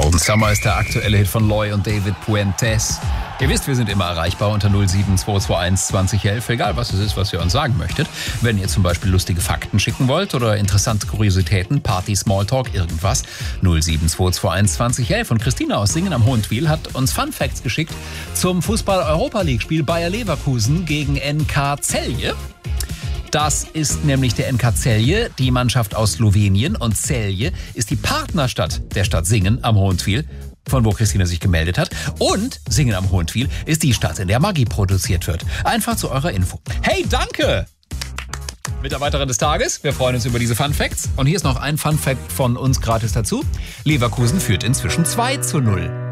Golden Summer ist der aktuelle Hit von Loy und David Puentes. Ihr wisst, wir sind immer erreichbar unter 07221 2011, egal was es ist, was ihr uns sagen möchtet. Wenn ihr zum Beispiel lustige Fakten schicken wollt oder interessante Kuriositäten, Party, Smalltalk, irgendwas, 07221 2011. Und Christina aus Singen am Hohentwiel hat uns Fun Facts geschickt zum Fußball-Europa-League-Spiel Bayer Leverkusen gegen NK Celje. Das ist nämlich der NK Celje, die Mannschaft aus Slowenien. Und Celje ist die Partnerstadt der Stadt Singen am Hohentwiel, von wo Christina sich gemeldet hat. Und Singen am Hohentwiel ist die Stadt, in der Maggi produziert wird. Einfach zu eurer Info. Hey, danke! Mitarbeiterin des Tages, wir freuen uns über diese Fun Facts. Und hier ist noch ein Fun Fact von uns gratis dazu. Leverkusen führt inzwischen 2:0.